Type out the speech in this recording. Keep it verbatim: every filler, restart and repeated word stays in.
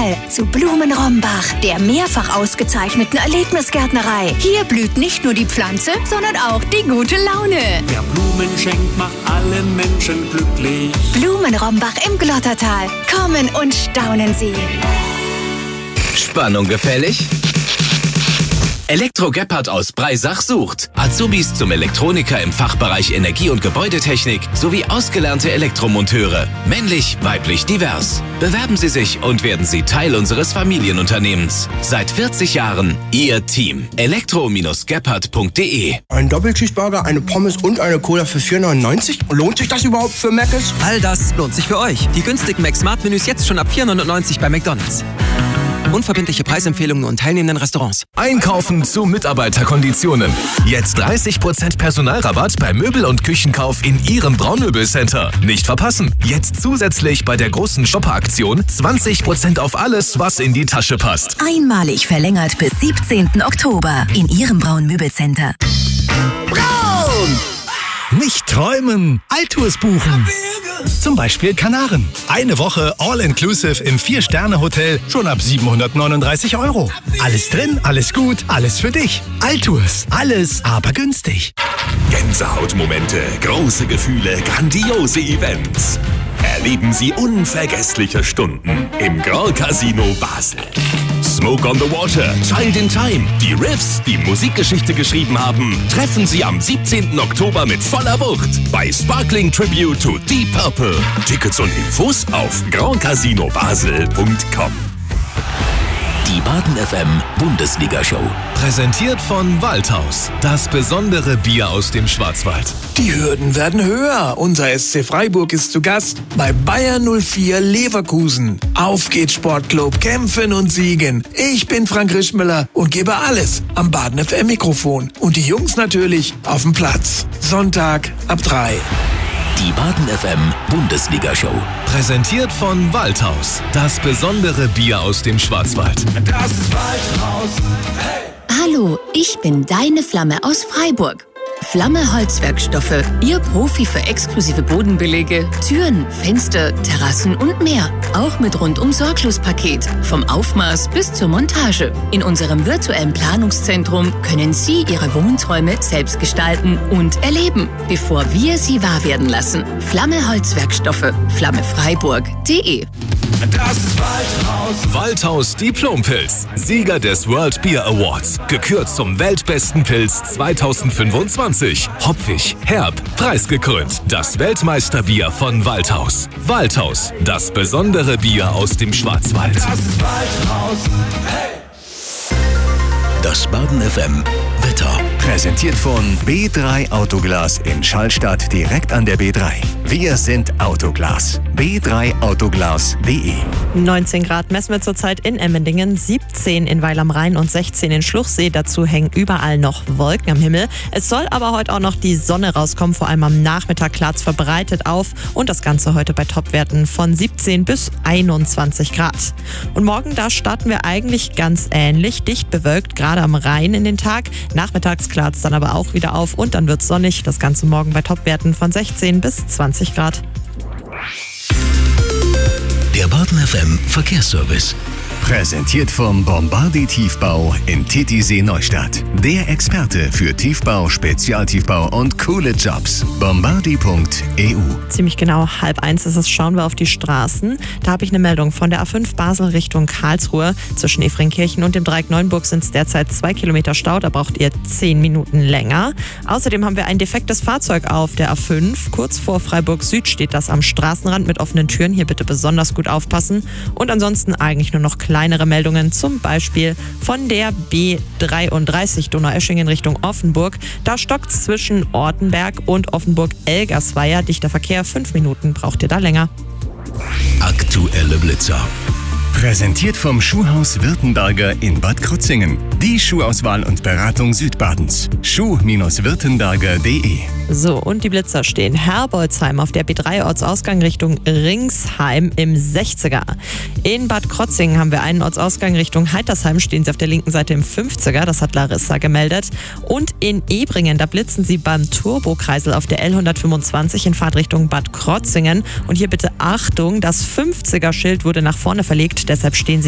Schnell zu Blumenrombach, der mehrfach ausgezeichneten Erlebnisgärtnerei. Hier blüht nicht nur die Pflanze, sondern auch die gute Laune. Wer Blumen schenkt, macht alle Menschen glücklich. Blumenrombach im Glottertal. Kommen und staunen Sie. Spannung gefällig? Elektro Gebhardt aus Breisach sucht Azubis zum Elektroniker im Fachbereich Energie- und Gebäudetechnik sowie ausgelernte Elektromonteure. Männlich, weiblich, divers. Bewerben Sie sich und werden Sie Teil unseres Familienunternehmens. Seit vierzig Jahren Ihr Team. elektro gebhardt punkt de. Ein Doppelcheeseburger, eine Pommes und eine Cola für vier neunundneunzig? Lohnt sich das überhaupt für Mc's? All das lohnt sich für euch. Die günstigen Mac-Smart-Menüs jetzt schon ab vier neunundneunzig bei McDonald's. Unverbindliche Preisempfehlungen und teilnehmenden Restaurants. Einkaufen zu Mitarbeiterkonditionen. Jetzt dreißig Prozent Personalrabatt bei Möbel- und Küchenkauf in Ihrem Braunmöbelcenter. Nicht verpassen. Jetzt zusätzlich bei der großen Shopper-Aktion zwanzig Prozent auf alles, was in die Tasche passt. Einmalig verlängert bis siebzehnten Oktober in Ihrem Braun-Möbelcenter. Braun! Nicht träumen, Altours buchen. Zum Beispiel Kanaren. Eine Woche All-Inclusive im Vier-Sterne-Hotel schon ab siebenhundertneununddreißig Euro. Alles drin, alles gut, alles für dich. Altours, alles aber günstig. Gänsehautmomente, große Gefühle, grandiose Events. Erleben Sie unvergessliche Stunden im Grand Casino Basel. Smoke on the Water, Child in Time, die Riffs, die Musikgeschichte geschrieben haben, treffen Sie am siebzehnten Oktober mit voller Wucht bei Sparkling Tribute to Deep Purple. Tickets und Infos auf grand casino basel punkt com. Die Baden F M Bundesliga-Show. Präsentiert von Waldhaus. Das besondere Bier aus dem Schwarzwald. Die Hürden werden höher. Unser S C Freiburg ist zu Gast bei Bayer null vier Leverkusen. Auf geht's Sportclub, kämpfen und siegen. Ich bin Frank Rischmüller und gebe alles am Baden F M Mikrofon. Und die Jungs natürlich auf dem Platz. Sonntag ab drei. Die Baden F M Bundesliga-Show. Präsentiert von Waldhaus. Das besondere Bier aus dem Schwarzwald. Das ist Waldhaus. Hey! Hallo, ich bin deine Flamme aus Freiburg. Flamme Holzwerkstoffe, Ihr Profi für exklusive Bodenbelege, Türen, Fenster, Terrassen und mehr. Auch mit Rundum-Sorglos-Paket, vom Aufmaß bis zur Montage. In unserem virtuellen Planungszentrum können Sie Ihre Wohnträume selbst gestalten und erleben, bevor wir sie wahr werden lassen. Flamme Holzwerkstoffe, flammefreiburg punkt de. Das ist Waldhaus. Waldhaus Diplompilz. Sieger des World Beer Awards. Gekürt zum weltbesten Pilz zweitausendfünfundzwanzig. Hopfig, herb, preisgekrönt. Das Weltmeisterbier von Waldhaus. Waldhaus, das besondere Bier aus dem Schwarzwald. Das ist Waldhaus. Hey! Das Baden F M Wetter. Präsentiert von B drei Autoglas in Schallstadt direkt an der B drei. Wir sind Autoglas. b drei autoglas punkt de. neunzehn Grad messen wir zurzeit in Emmendingen, siebzehn in Weil am Rhein und sechzehn in Schluchsee. Dazu hängen überall noch Wolken am Himmel. Es soll aber heute auch noch die Sonne rauskommen, vor allem am Nachmittag klart's verbreitet auf und das Ganze heute bei Topwerten von siebzehn bis einundzwanzig Grad. Und morgen, da starten wir eigentlich ganz ähnlich, dicht bewölkt, gerade am Rhein in den Tag. Nachmittags klart's dann aber auch wieder auf und dann wird's sonnig. Das Ganze morgen bei Topwerten von sechzehn bis zwanzig Grad. Der Baden F M Verkehrsservice. Präsentiert vom Bombardi Tiefbau in Titisee Neustadt. Der Experte für Tiefbau, Spezialtiefbau und coole Jobs. bombardi punkt e u. Ziemlich genau halb eins ist es, schauen wir auf die Straßen. Da habe ich eine Meldung von der A fünf Basel Richtung Karlsruhe. Zwischen Efringkirchen und dem Dreieck Neuenburg sind es derzeit zwei Kilometer Stau. Da braucht ihr zehn Minuten länger. Außerdem haben wir ein defektes Fahrzeug auf der A fünf. Kurz vor Freiburg Süd steht das am Straßenrand mit offenen Türen. Hier bitte besonders gut aufpassen. Und ansonsten eigentlich nur noch kleinere Meldungen, zum Beispiel von der B dreiunddreißig Donaueschingen Richtung Offenburg. Da stockt zwischen Ortenberg und Offenburg-Elgersweier dichter Verkehr. Fünf Minuten braucht ihr da länger. Aktuelle Blitzer. Präsentiert vom Schuhhaus Württemberger in Bad Krozingen. Die Schuhauswahl und Beratung Südbadens. schuh württemberger punkt de. So, und die Blitzer stehen Herbolzheim auf der B drei Ortsausgang Richtung Ringsheim im sechziger. In Bad Krotzingen haben wir einen Ortsausgang Richtung Heitersheim, stehen sie auf der linken Seite im fünfziger, das hat Larissa gemeldet. Und in Ebringen, da blitzen sie beim Turbokreisel auf der L hundertfünfundzwanzig in Fahrtrichtung Bad Krotzingen. Und hier bitte Achtung, das fünfziger Schild wurde nach vorne verlegt, deshalb stehen sie